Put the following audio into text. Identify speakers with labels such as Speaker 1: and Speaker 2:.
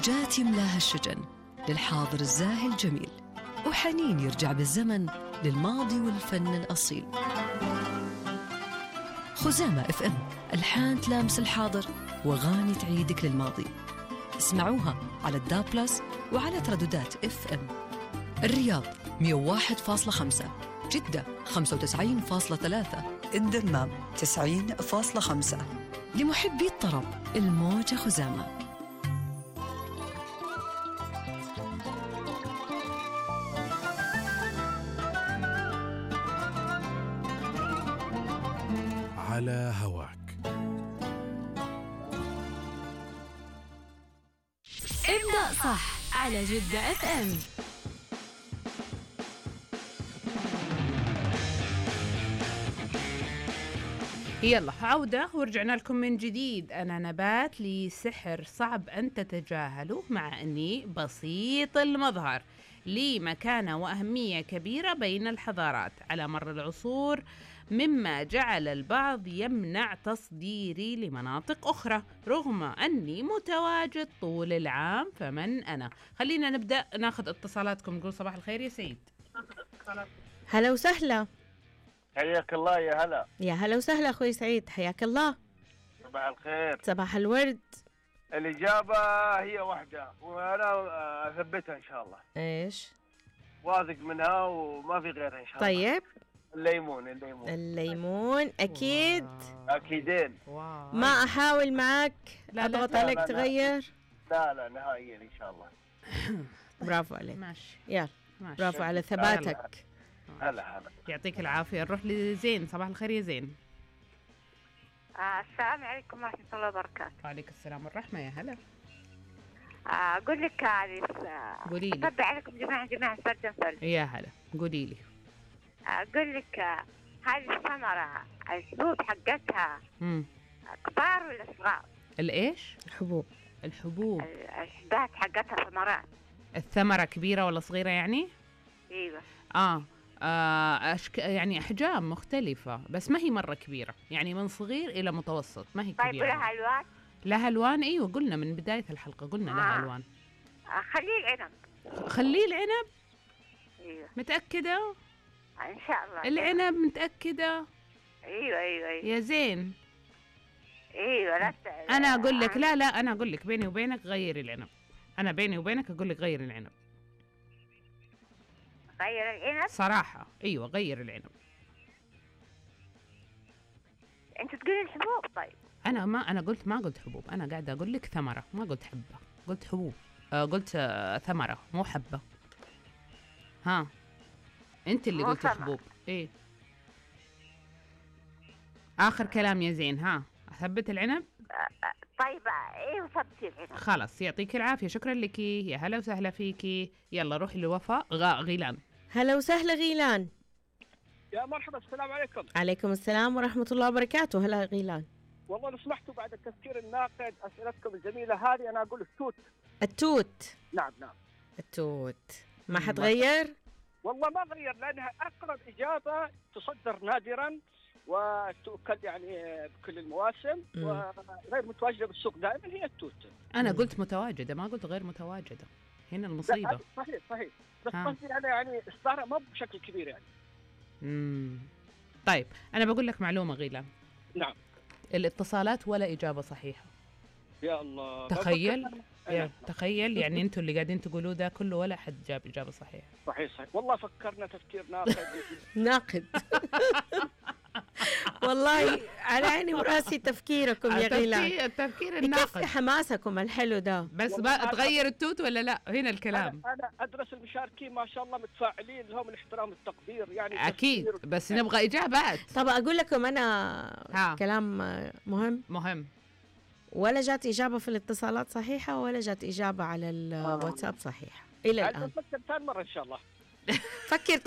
Speaker 1: موجات يملاها الشجن للحاضر الزاهي الجميل، وحنين يرجع بالزمن للماضي والفن الأصيل. خزامة اف ام، ألحان تلامس الحاضر وغاني تعيدك للماضي. اسمعوها على الدا بلس وعلى ترددات اف ام. الرياض 101.5، جدة 95.3،
Speaker 2: الدمام 90.5.
Speaker 1: لمحبي الطرب الموجة خزامة.
Speaker 3: على هواك.
Speaker 4: ابدأ صح على جدة اف ام.
Speaker 5: يلا عودة ورجعنا لكم من جديد. أنا نبات لي سحر صعب أن تتجاهله، مع أني بسيط المظهر، لي مكانة وأهمية كبيرة بين الحضارات على مر العصور، مما جعل البعض يمنع تصديري لمناطق أخرى رغم أني متواجد طول العام. فمن أنا؟ خلينا نبدأ ناخذ اتصالاتكم. نقول صباح الخير يا سيد.
Speaker 6: هلا وسهلا.
Speaker 7: حياك الله. يا هلا.
Speaker 6: يا هلا وسهلا أخوي سعيد، حياك الله.
Speaker 7: صباح الخير.
Speaker 6: صباح الورد.
Speaker 7: الإجابة هي واحدة وأنا أثبتها إن شاء الله.
Speaker 6: إيش؟
Speaker 7: واثق منها وما في غيرها إن شاء الله.
Speaker 6: طيب.
Speaker 7: الليمون
Speaker 6: أكيد.
Speaker 7: أكيدين.
Speaker 6: ما أحاول معك أضغط عليك
Speaker 7: لا
Speaker 6: تغير.
Speaker 7: لا نهائيا إن شاء الله.
Speaker 6: برافو عليك.
Speaker 5: ماشي.
Speaker 6: يلا
Speaker 5: ماشي.
Speaker 6: برافو على ثباتك.
Speaker 7: هلا.
Speaker 5: يعطيك العافية. نروح لزين. صباح الخير يا زين.
Speaker 8: السلام عليكم ورحمة الله وبركاته.
Speaker 5: وعليكم السلام والرحمة. يا هلا.
Speaker 8: أقول لك
Speaker 5: قولي لي.
Speaker 8: أتبع عليكم جميعا فرد.
Speaker 5: يا هلا قولي لي.
Speaker 8: أقول لك هذه الثمرة الحبوب حقتها كبار ولا صغار؟
Speaker 5: الإيش؟
Speaker 6: الحبوب.
Speaker 8: الحبات حقتها ثمرات.
Speaker 5: الثمرة كبيرة ولا صغيرة يعني؟
Speaker 8: ايوه.
Speaker 5: يعني أحجام مختلفة، بس ما هي مرة كبيرة، يعني من صغير إلى متوسط، ما هي كبيرة.
Speaker 8: طيب لها ألوان؟
Speaker 5: لها ألوان. أيوة قلنا من بداية الحلقة قلنا لها ألوان.
Speaker 8: خليه العنب.
Speaker 5: خليه العنب؟
Speaker 8: ايوه.
Speaker 5: متأكدة؟
Speaker 8: إن شاء الله.
Speaker 5: العنب متأكدة؟
Speaker 8: ايوه.
Speaker 5: يا زين.
Speaker 8: ايوه. لا
Speaker 5: أنا أقول لك لا أنا أقول لك بيني وبينك غير العنب. أنا بيني وبينك أقول لك غير العنب.
Speaker 8: غير العنب؟
Speaker 5: صراحة أيوة غير العنب.
Speaker 8: أنت تقولي الحبوب. طيب
Speaker 5: أنا قلت ما قلت حبوب، أنا قاعدة أقول لك ثمرة، ما قلت حبة، قلت حبوب. قلت ثمرة مو حبة. ها أنت اللي قلت حبوب. إيه آخر كلام يا زين. ها أثبت العنب.
Speaker 8: طيب ايه ثبتي العنب.
Speaker 5: خلاص يعطيك العافية. شكرا لك. يا هلا وسهلا فيكي. يلا روحي لوفاء غيلان.
Speaker 6: هلا وسهلا غيلان.
Speaker 9: يا مرحبا. السلام عليكم.
Speaker 6: عليكم السلام ورحمة الله وبركاته. هلا غيلان.
Speaker 9: والله لو سمحتوا بعد التفكير الناقد أسئلتكم الجميلة هذه أنا أقول
Speaker 6: التوت.
Speaker 9: نعم.
Speaker 6: التوت ما حتغير؟
Speaker 9: والله ما غير، لأنها أقرب إجابة تصدر نادرا وتؤكل يعني بكل المواسم وغير متواجدة بالسوق دائما، هي التوت.
Speaker 5: أنا قلت متواجدة ما قلت غير متواجدة، هنا المصيبة.
Speaker 9: صحيح بس قصدي أنا يعني إصدارها ما بشكل كبير يعني.
Speaker 5: طيب أنا بقول لك معلومة غيلان.
Speaker 9: نعم.
Speaker 5: الاتصالات ولا إجابة صحيحة.
Speaker 9: يا الله.
Speaker 5: تخيل يعني أنتوا اللي قاعدين تقولوا ده كله ولا حد جاب إجابة صحيحة.
Speaker 9: صحيح والله فكرنا تفكير ناقد.
Speaker 6: ناقد. والله على عيني وراسي تفكيركم يا غيلان.
Speaker 5: التفكير الناقد
Speaker 6: يكفي حماسكم الحلو ده.
Speaker 5: بس بقى تغير التوت ولا لا؟ هنا الكلام.
Speaker 9: أنا أدرس المشاركين ما شاء الله متفاعلين، لهم الاحترام والتقدير يعني.
Speaker 5: أكيد بس نبغى إجابات.
Speaker 6: طب أقول لكم أنا كلام مهم. ولا جات إجابة في الاتصالات صحيحة ولا جات إجابة على الواتساب صحيحة إلى الآن.
Speaker 9: ثاني مرة إن شاء الله.
Speaker 6: فكر